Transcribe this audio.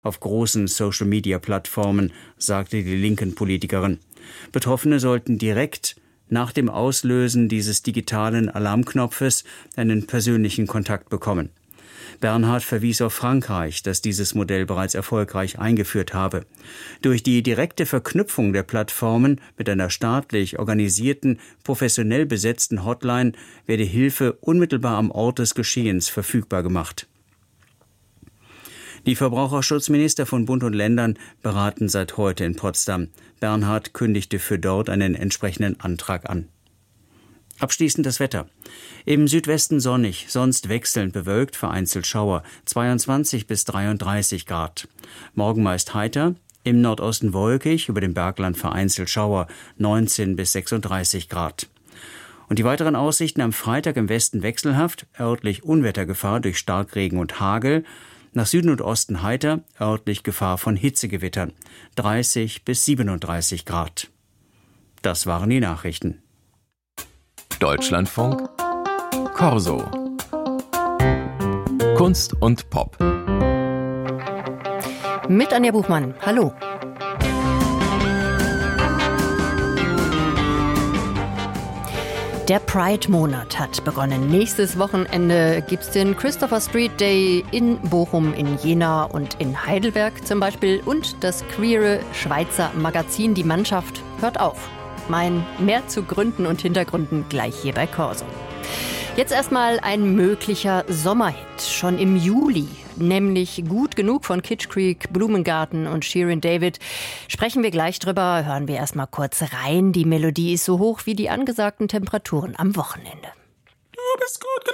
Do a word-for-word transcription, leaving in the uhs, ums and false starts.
auf großen Social-Media-Plattformen, sagte die linken Politikerin. Betroffene sollten direkt nach dem Auslösen dieses digitalen Alarmknopfes einen persönlichen Kontakt bekommen. Bernhard verwies auf Frankreich, das dieses Modell bereits erfolgreich eingeführt habe. Durch die direkte Verknüpfung der Plattformen mit einer staatlich organisierten, professionell besetzten Hotline werde Hilfe unmittelbar am Ort des Geschehens verfügbar gemacht. Die Verbraucherschutzminister von Bund und Ländern beraten seit heute in Potsdam. Bernhard kündigte für dort einen entsprechenden Antrag an. Abschließend das Wetter. Im Südwesten sonnig, sonst wechselnd bewölkt, vereinzelt Schauer, zweiundzwanzig bis dreiunddreißig Grad. Morgen meist heiter, im Nordosten wolkig, über dem Bergland vereinzelt Schauer, neunzehn bis sechsunddreißig Grad. Und die weiteren Aussichten am Freitag im Westen wechselhaft, örtlich Unwettergefahr durch Starkregen und Hagel, nach Süden und Osten heiter, örtlich Gefahr von Hitzegewittern, dreißig bis siebenunddreißig Grad. Das waren die Nachrichten. Deutschlandfunk Corso. Kunst und Pop. Mit Anja Buchmann. Hallo. Der Pride-Monat hat begonnen. Nächstes Wochenende gibt es den Christopher Street Day in Bochum, in Jena und in Heidelberg zum Beispiel. Und das queere Schweizer Magazin Die Mannschaft hört auf. Mein mehr zu Gründen und Hintergründen gleich hier bei Corso. Jetzt erstmal ein möglicher Sommerhit, schon im Juli, nämlich Gut genug von Kitsch Creek, Blumengarten und Shirin David. Sprechen wir gleich drüber, hören wir erstmal kurz rein. Die Melodie ist so hoch wie die angesagten Temperaturen am Wochenende. Du bist gut genug.